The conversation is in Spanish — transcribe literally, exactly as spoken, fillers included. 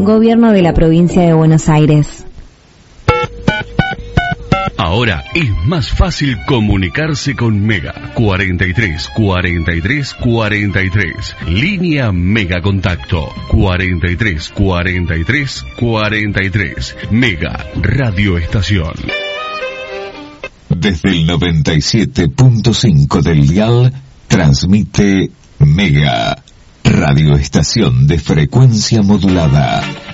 Gobierno de la Provincia de Buenos Aires. Ahora es más fácil comunicarse con Mega. cuarenta y tres, cuarenta y tres, cuarenta y tres. Línea Mega Contacto. cuarenta y tres, cuarenta y tres, cuarenta y tres. Mega Radio Estación. Desde el noventa y siete punto cinco del dial, transmite Mega Radio Estación de frecuencia modulada.